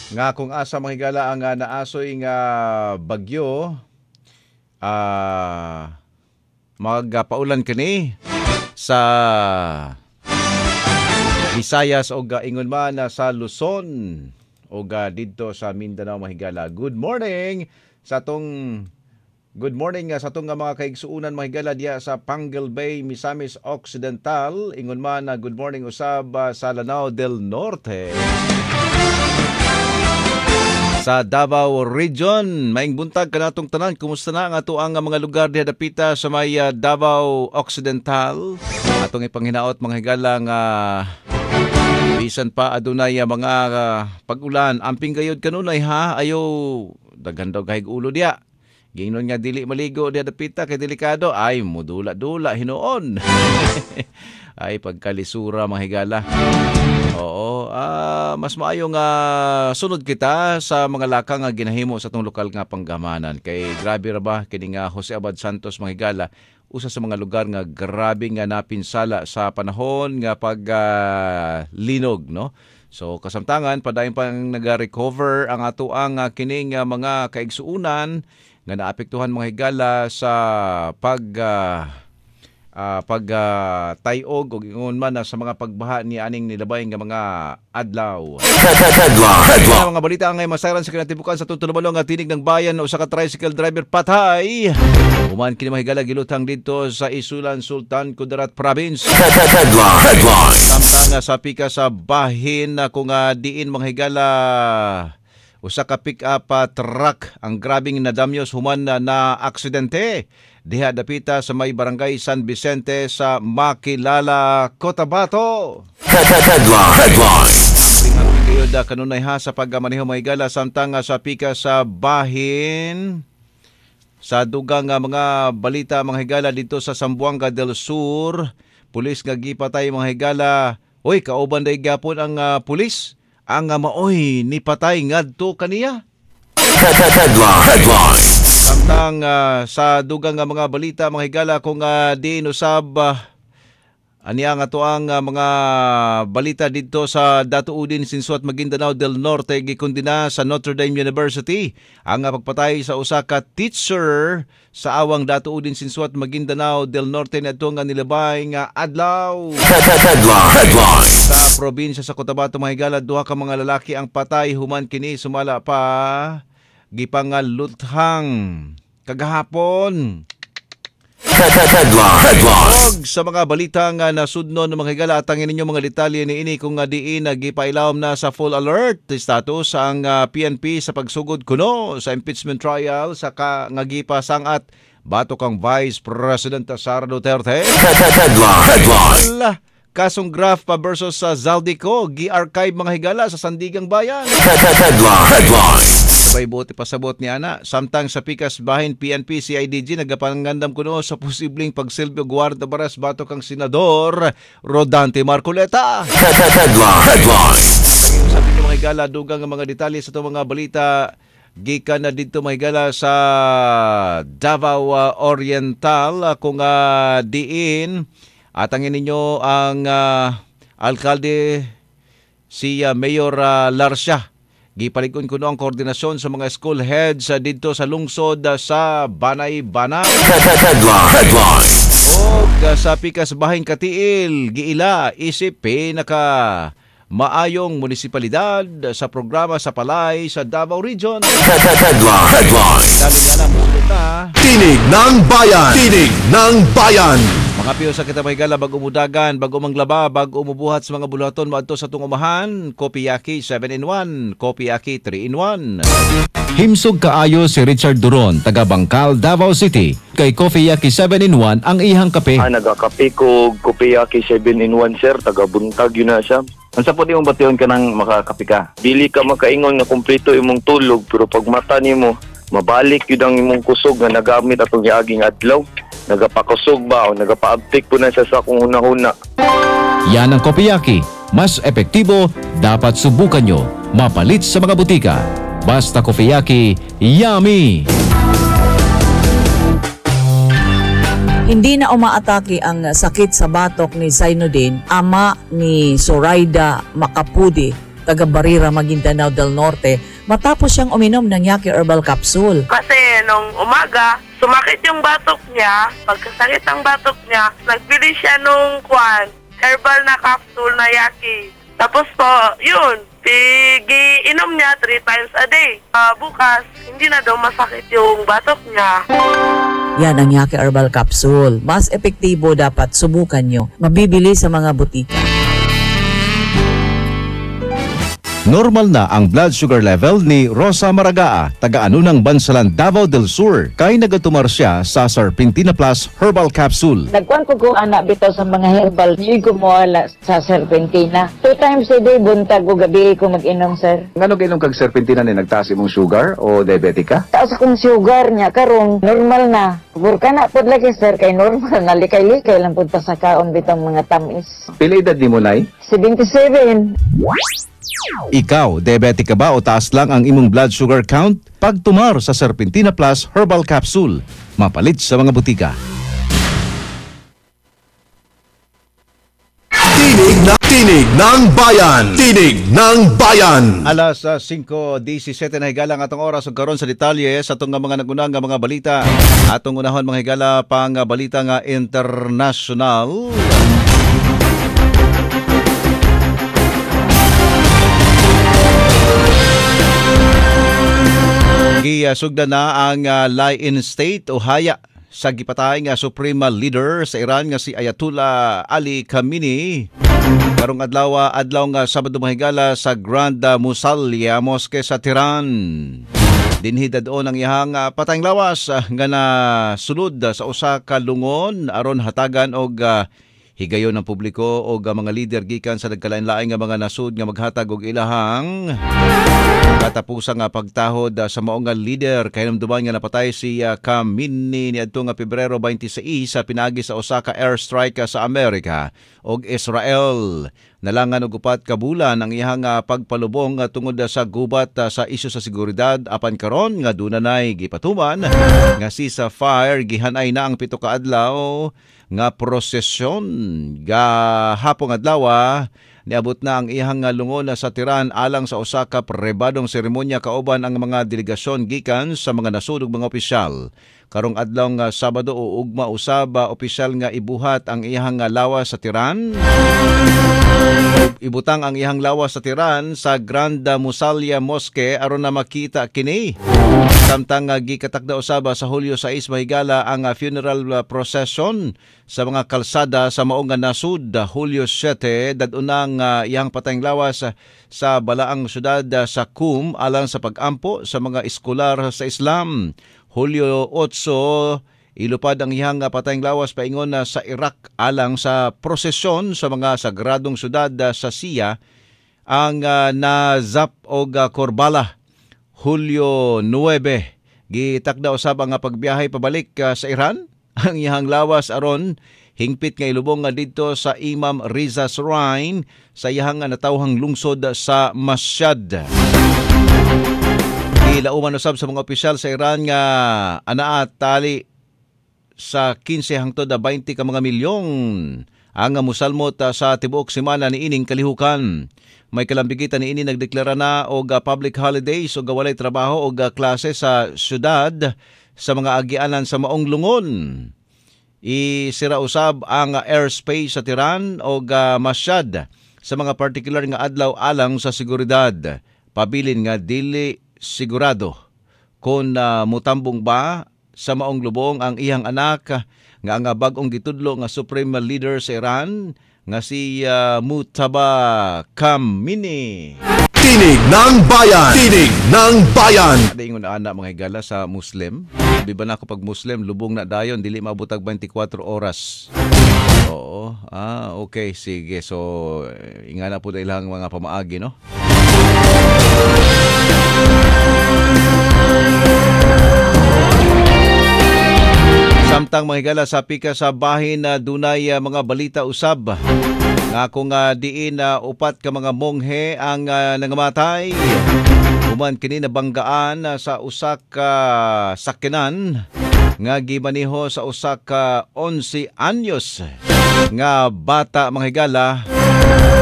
Nga kung asa mahigala ang naasoy nga bagyo, magpaulan kini sa Visayas o ingon man sa Luzon o didto sa Mindanao mahigala. Good morning sa tong mga kaigsuunan mahigala diya sa Pangal Bay, Misamis Occidental. Ingon man good morning usab sa Lanao del Norte. Sa Davao Region, maing buntag kanatong tanan. Kumusta na nga ang mga lugar diha dapita sa may Davao Occidental? Atong ipanghinaot mga higala nga bisan pa adunay mga pag-ulan. Amping gayod kanunay ha, ayo daghan daw kahig ulo diya. Giingnon nga dili maligo diha dapita kay delikado. Ay mudula-dula hinuon. Ay pagkalisura mga higala. Oo, mas maayo nga sunod kita sa mga lakang nga ginahimo sa itong lokal nga panggamanan. Kay grabe ra ba kini nga Jose Abad Santos mga higala, usa sa mga lugar nga grabe nga napinsala sa panahon nga linog, no? So kasamtangan padayon pang naga-recover ang ato ang kining mga kaigsuunan nga naapektuhan mga higala sa tayog o ingon man sa mga pagbaha ni aning nilabay nga mga adlaw. Headline. Mga balita ang masaran sa kinatibukan sa tutulubalong nga tinig ng bayan o sa tricycle driver patay. Human kini mahigala gilutang dito sa Isulan, Sultan Kudarat Province. Headline. Samtang sa pika sa bahin kung diin mga higala usa ka pick-up truck ang grabing nadamyos human na aksidente diha dapita sa may barangay San Vicente sa Makilala, Cotabato. Headline. Pinagpigayod kanunay ha sa pagmaneho mga higala samtang sa pika sa bahin sa dugang mga balita mga higala dito sa Zamboanga del Sur. Pulis nga gipatay mga higala. Oy, kauban day gyapon ang pulis. Ang maoy ni patay ngadto kaniya. Headline. Samtang sa dugang mga balita mga higala kung diin usab aniya nga to ang mga balita dito sa Dato Udin, Sinsuat, Maguindanao del Norte gikundina sa Notre Dame University ang pagpatay sa usa ka teacher sa awang Dato Udin, Sinsuat, Maguindanao del Norte na ito nga nilabay nga adlaw. Headline. Sa probinsya sa Cotabato mga higala, duha ka mga lalaki ang patay human kini sumala pa gipangaluthang kagahapon. Headline. Sa mga balita nga nasudnon ng mga higala, atangin ninyo mga detalye ni ini kung diin gipailawom na sa full alert status ang PNP sa pagsugod kuno sa impeachment trial sa nga gipasangat bato kang Vice President Sara Duterte. Headline. Kasong Graf pa versus sa Zaldico, gi-archive mga higala sa Sandigang Bayan. Headline. May buti pasabot ni ana. Samtang sa pikas bahin PNP CIDG nagapangandam kuno sa posibleng pagsilbi og guarda baras bato kang Senador Rodante Marcoleta. Headline. Sabi ni mga higala dugang ang mga detalye sa itong mga balita gikan na dito mga higala sa Davao Oriental kung diin atangin ninyo ang alkalde si Mayor Larcia. Gipalikon kuno ang koordinasyon sa mga school heads dito sa lungsod sa Banay-Banay. Headline. O sa pikas bahin katiil, giila isip naka maayong munisipalidad sa programa sa Palay sa Davao Region. Headline. Tinig ng Bayan. Tinig ng Bayan. Mga piyo sa kita mahigala, bago umudagan, bago manglaba, bago umubuhat sa mga bulaton, maadto sa tungumahan, Kopiyaki 7-in-1, Kopiyaki 3-in-1. Himsog kaayo si Richard Duron, taga Bangkal, Davao City. Kay Kopiyaki 7-in-1 ang ihang kape. Nagakape ko Kopiyaki 7-in-1 sir, taga Buntag yun na siya. Ang sapot imong bation ka nang makakape ka? Dili ka makaingon nga kumpleto imong tulog, pero pag mata nimo, mabalik yun ang imong kusog nga nagamit atong giaging adlaw. Nagapakusog ba o nagapaabtik po na siya sa kung huna-huna. Yan ang Kopiyaki. Mas epektibo, dapat subukan nyo. Mapalit sa mga butika. Basta Kopiyaki, yummy! Hindi na umaatake ang sakit sa batok ni Zainuddin, ama ni Zoraida Makapudi, taga Barira, Maguindanao del Norte, matapos siyang uminom ng Yaki Herbal Capsule. Kasi nung umaga, sumakit yung batok niya. Pagkasakit ng batok niya, nagbili siya nung herbal na capsule na Yaki. Tapos po, yun, inom niya 3 times a day. Bukas, hindi na daw masakit yung batok niya. Yan ang Yaki Herbal Capsule. Mas epektibo, dapat subukan nyo. Mabibili sa mga butika. Normal na ang blood sugar level ni Rosa Maragaa, taga-ano ng Bansalan, Davao del Sur, kay nagatumar siya sa Serpentina Plus Herbal Capsule. Nagkuhan ko anak bitaw sa mga herbal. Hindi ko mawala sa Serpentina. 2 times a day, buntag ko gabi ko mag-inom, sir. Ngano kainom kag serpentina ni nagtaas imong sugar o diabetic ka? Taas akong sugar niya, karon normal na. Burka na po lagi, sir, kay normal na. Likay-likay lang po sa kaon bitang mga tamis. Pila edad nimo nay? 77. Ikaw, diabetic ka ba o taas lang ang imong blood sugar count? Pagtumar sa Serpentina Plus Herbal Capsule, mapalit sa mga butika. Tinig ng Bayan! Tinig ng Bayan! Alas 5:17 na higalang atong oras ug karon sa detalye sa atong mga nagunang nga mga balita. Atong unahon mga higala pang balita nga international. Gisugdan na ang lie-in state o haya sa gipatay nga Supreme Leader sa Iran nga si Ayatollah Ali Khamenei. Karong adlaw nga Sabado mahigala sa Grand Musallia Mosque sa Tehran. Dinhi dadon ang iyang patayng lawas nga nasulod sa usa ka lungon aron hatagan og higayon ng publiko o mga leader gikan sa nagkalain-laing nga mga nasud nga maghatag og ilahang katapusang pagtahod sa maong nga leader. Kay namduman nga napatay si Khamenei niadtong Pebrero 26 sa pinagi sa usa ka airstrike sa Amerika og Israel. Nalangan og 4 ka bulan ang iyang pagpalubong tungod sa gubat sa isyu sa seguridad apan karon nga dunay gipatuman nga ceasefire gihanay na ang 7 ka adlaw nga prosesyon. Gahapong adlaw niabot na ang iyang lungon sa Tehran alang sa usa ka pribadong seremonya kauban ang mga delegasyon gikan sa mga nasud ug mga opisyal. Karong adlaw nga Sabado ugma usab opisyal nga ibuhat ang iyang lawas sa Tehran. Ibutang ang iyang lawas sa Tehran sa Grand Musallia Mosque aron na makita kini. Samtang gikatakda usab sa Hulyo 6 mahigala ang funeral procession sa mga kalsada sa maong nga nasud. Hulyo 7 dadunang iyang patayng lawas sa balaang syudad sa Qum alang sa pagampo sa mga eskolar sa Islam. Hulyo 8 ilupad ang iyang patayng lawas paingon sa Iraq alang sa prosesyon sa mga sagradong syudad sa Siya ang Nazaf o Korbala. Hulyo 9 gitakda usab ang pagbiyahe pabalik sa Iran. Ang iyang lawas aron hingpit nga ilubong didto sa Imam Riza Shrine sa iyang natawhang lungsod sa Mashhad. Ilauman usab sa mga opisyal sa Iran nga anaa tali sa 15 hangtod 20 ka mga milyong ang musalmot sa tibuok semana ni ining kalihukan. May kalambigitan ni ini nagdeklara na og public holidays o walay trabaho o klase sa syudad sa mga agianan sa maong lungon. Isira usab ang airspace sa Tehran o Mashhad sa mga particular nga adlaw alang sa seguridad. Pabilin nga dili sigurado kung mutambong ba sa maong lubong ang iyang anak nga ang bag-ong gitudlo nga Supreme Leader sa Iran nga si Mujtaba Khamenei. Tinig ng Bayan! Tinig ng Bayan! Ada ingon anak mga higala sa Muslim. Sabi ba na ako pag Muslim, lubong na dayon, dili mabutag 24 oras. Oo. Okay, sige. So, ingana po na ilang mga pamaagi, no? Samtang mga higala sa pika sa bahin na dunay mga balita usab nga kung diin upat ka mga monghe ang nangamatay human kini nabanggaan sa usa ka sakyanan nga gimaniho sa usa ka 11 anyos nga bata mga higala